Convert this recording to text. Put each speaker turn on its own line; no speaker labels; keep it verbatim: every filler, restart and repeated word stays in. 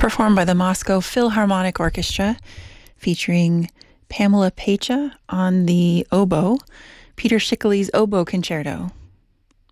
performed by the Moscow Philharmonic Orchestra, featuring Pamela Pecha on the oboe, Peter Schickele's Oboe Concerto.